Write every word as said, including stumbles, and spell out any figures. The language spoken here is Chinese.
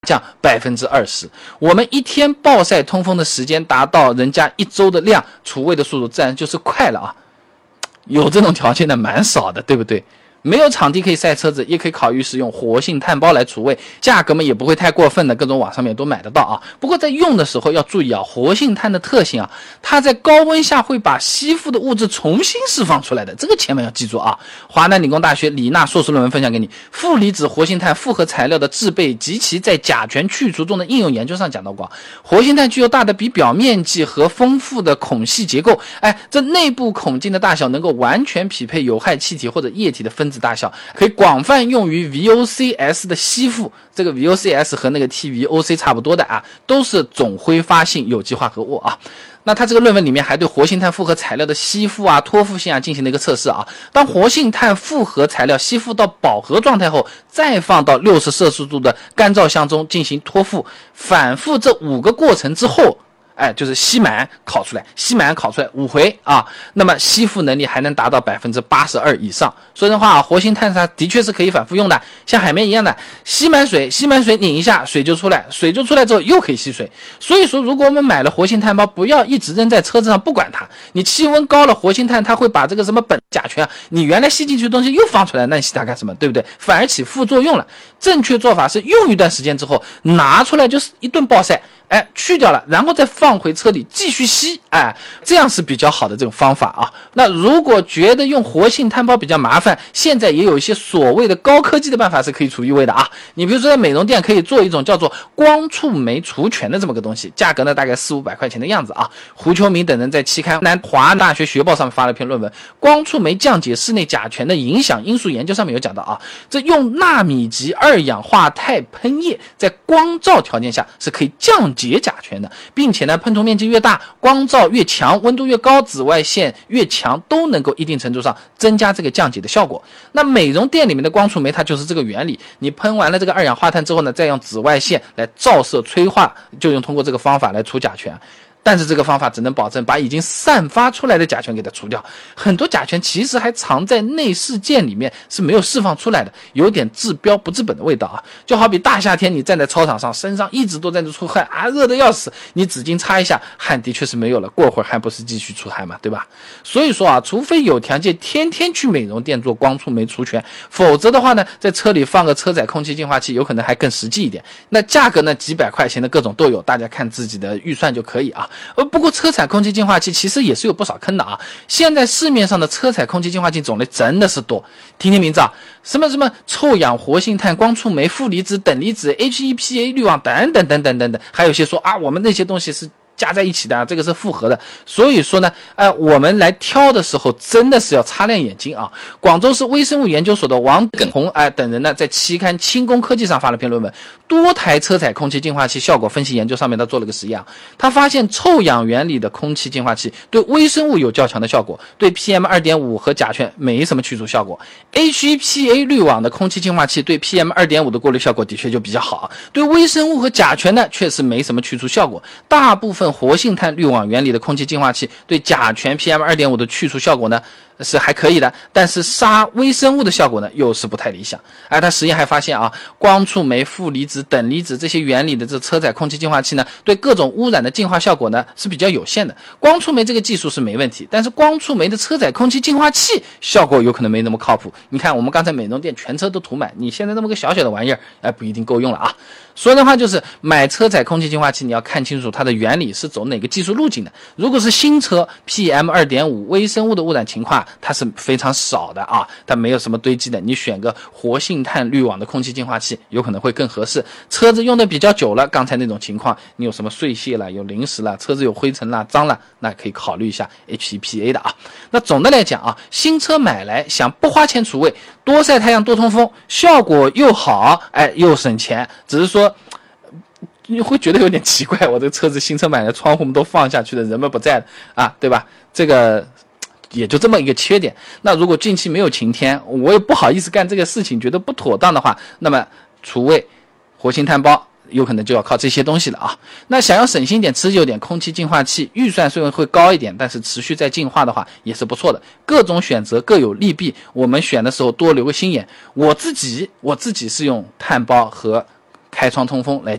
降百分之二十。我们一天暴晒通风的时间达到人家一周的量，除味的速度自然就是快了啊。有这种条件的蛮少的，对不对？没有场地可以晒车子，也可以考虑使用活性炭包来除味，价格嘛也不会太过分的，各种网上面都买得到啊。不过在用的时候要注意啊，活性炭的特性啊，它在高温下会把吸附的物质重新释放出来的，这个千万要记住啊。华南理工大学李娜硕士论文分享给你，负离子活性炭复合材料的制备及其在甲醛去除中的应用研究上讲到过，活性炭具有大的比表面积和丰富的孔隙结构，哎，这内部孔径的大小能够完全匹配有害气体或者液体的分子大小，可以广泛用于 V O C S 的吸附。这个 V O C S 和那个 T V O C 差不多的啊，都是总挥发性有机化合物啊。那他这个论文里面还对活性炭复合材料的吸附啊、脱附性啊进行了一个测试啊。当活性炭复合材料吸附到饱和状态后，再放到六十摄氏度的干燥箱中进行脱附，反复这五个过程之后，哎，就是吸满烤出来，吸满烤出来五回啊，那么吸附能力还能达到百分之八十二以上。所以的话，活性炭它的确是可以反复用的，像海绵一样的，吸满水，吸满水拧一下，水就出来，水就出来之后又可以吸水。所以说，如果我们买了活性炭包，不要一直扔在车子上不管它，你气温高了，活性炭它会把这个什么苯甲醛啊，你原来吸进去的东西又放出来，那你吸它干什么？对不对？反而起副作用了。正确做法是用一段时间之后拿出来就是一顿暴晒。哎，去掉了，然后再放回车里继续吸，哎，这样是比较好的这种方法啊。那如果觉得用活性炭包比较麻烦，现在也有一些所谓的高科技的办法是可以除异味的啊。你比如说在美容店可以做一种叫做光触媒除醛的这么个东西，价格呢大概四五百块钱的样子啊。胡秋明等人在期刊南华大学学报上面发了一篇论文，光触媒降解室内甲醛的影响因素研究上面有讲到啊，这用纳米级二氧化钛喷液在光照条件下是可以降解甲醛的，并且呢喷涂面积越大，光照越强，温度越高，紫外线越强，都能够一定程度上增加这个降解的效果。那美容店里面的光触媒它就是这个原理，你喷完了这个二氧化碳之后呢，再用紫外线来照射催化，就用通过这个方法来除甲醛。但是这个方法只能保证把已经散发出来的甲醛给它除掉，很多甲醛其实还藏在内饰件里面是没有释放出来的，有点治标不治本的味道啊。就好比大夏天你站在操场上，身上一直都在这出汗啊，热得要死，你纸巾擦一下，汗的确是没有了，过会儿还不是继续出汗嘛，对吧？所以说啊，除非有条件天天去美容店做光触媒除醛，否则的话呢，在车里放个车载空气净化器有可能还更实际一点。那价格呢，几百块钱的各种都有，大家看自己的预算就可以啊。呃，不过车载空气净化器其实也是有不少坑的啊。现在市面上的车载空气净化器种类真的是多，听听名字啊，什么什么臭氧活性炭、光触媒、负离子、等离子、H E P A 滤网等等等等等等，还有些说啊，我们那些东西是加在一起的啊，这个是复合的。所以说呢，呃，我们来挑的时候真的是要擦亮眼睛啊。广州市微生物研究所的王耿红哎、呃、等人呢，在期刊《轻工科技》上发了篇论文，多台车载空气净化器效果分析研究上面他做了个实验啊，他发现臭氧原理的空气净化器对微生物有较强的效果，对 P M 二点五 和甲醛没什么去除效果。H E P A 滤网的空气净化器对 P M 二点五 的过滤效果的确就比较好，对微生物和甲醛呢确实没什么去除效果。大部分活性炭滤网原理的空气净化器对甲醛 P M 二点五 的去除效果呢是还可以的，但是杀微生物的效果呢又是不太理想。而他实验还发现啊，光触媒、负离子、等离子这些原理的这车载空气净化器呢，对各种污染的净化效果呢是比较有限的。光触媒这个技术是没问题，但是光触媒的车载空气净化器效果有可能没那么靠谱。你看我们刚才美容店全车都涂满，你现在那么个小小的玩意儿，哎，不一定够用了啊。所以的话就是买车载空气净化器，你要看清楚它的原理是走哪个技术路径的。如果是新车 P M 二点五 微生物的污染情况它是非常少的啊，它没有什么堆积的，你选个活性炭滤网的空气净化器有可能会更合适。车子用的比较久了，刚才那种情况，你有什么碎屑了，有零食了，车子有灰尘了，脏了，那可以考虑一下 H E P A 的啊。那总的来讲啊，新车买来想不花钱除味，多晒太阳多通风，效果又好，哎，又省钱，只是说你会觉得有点奇怪，我这个车子新车买来窗户都放下去的，人们不在了啊，对吧？这个也就这么一个缺点。那如果近期没有晴天，我也不好意思干这个事情，觉得不妥当的话，那么除味活性炭包有可能就要靠这些东西了啊。那想要省心点、持久点，空气净化器预算虽然会高一点，但是持续在进化的话也是不错的。各种选择各有利弊，我们选的时候多留个心眼。我自己我自己是用炭包和开窗通风来